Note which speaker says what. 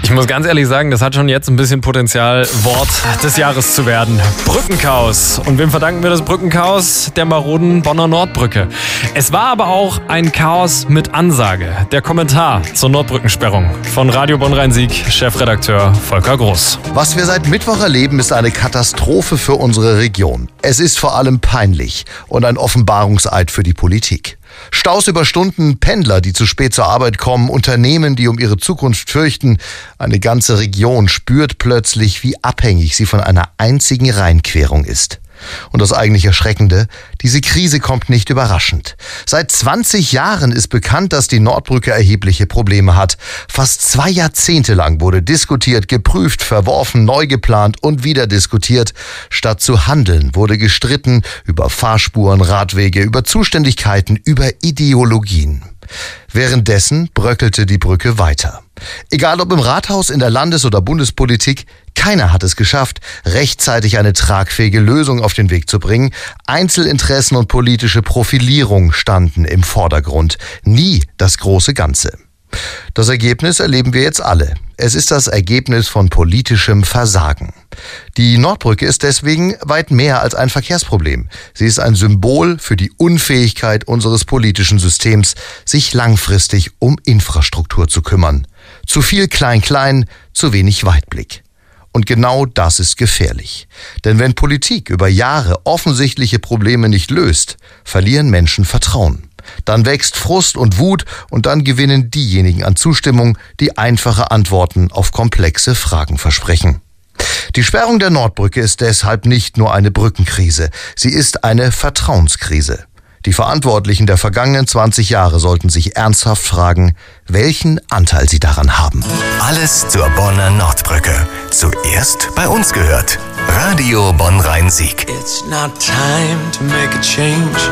Speaker 1: Ich muss ganz ehrlich sagen, das hat schon jetzt ein bisschen Potenzial, Wort des Jahres zu werden. Brückenchaos. Und wem verdanken wir das Brückenchaos? Der maroden Bonner Nordbrücke. Es war aber auch ein Chaos mit Ansage. Der Kommentar zur Nordbrückensperrung von Radio Bonn-Rhein-Sieg, Chefredakteur Volker Groß.
Speaker 2: Was wir seit Mittwoch erleben, ist eine Katastrophe für unsere Region. Es ist vor allem peinlich und ein Offenbarungseid für die Politik. Staus über Stunden, Pendler, die zu spät zur Arbeit kommen, Unternehmen, die um ihre Zukunft fürchten. Eine ganze Region spürt plötzlich, wie abhängig sie von einer einzigen Rheinquerung ist. Und das eigentlich Erschreckende, diese Krise kommt nicht überraschend. Seit 20 Jahren ist bekannt, dass die Nordbrücke erhebliche Probleme hat. Fast 2 Jahrzehnte lang wurde diskutiert, geprüft, verworfen, neu geplant und wieder diskutiert. Statt zu handeln, wurde gestritten über Fahrspuren, Radwege, über Zuständigkeiten, über Ideologien. Währenddessen bröckelte die Brücke weiter. Egal ob im Rathaus, in der Landes- oder Bundespolitik, keiner hat es geschafft, rechtzeitig eine tragfähige Lösung auf den Weg zu bringen. Einzelinteressen und politische Profilierung standen im Vordergrund, nie das große Ganze. Das Ergebnis erleben wir jetzt alle. Es ist das Ergebnis von politischem Versagen. Die Nordbrücke ist deswegen weit mehr als ein Verkehrsproblem. Sie ist ein Symbol für die Unfähigkeit unseres politischen Systems, sich langfristig um Infrastruktur zu kümmern. Zu viel Klein-Klein, zu wenig Weitblick. Und genau das ist gefährlich. Denn wenn Politik über Jahre offensichtliche Probleme nicht löst, verlieren Menschen Vertrauen. Dann wächst Frust und Wut und dann gewinnen diejenigen an Zustimmung, die einfache Antworten auf komplexe Fragen versprechen. Die Sperrung der Nordbrücke ist deshalb nicht nur eine Brückenkrise, sie ist eine Vertrauenskrise. Die Verantwortlichen der vergangenen 20 Jahre sollten sich ernsthaft fragen, welchen Anteil sie daran haben.
Speaker 3: Alles zur Bonner Nordbrücke. Zuerst bei uns gehört. Radio Bonn-Rhein-Sieg.
Speaker 4: It's not time to make a change.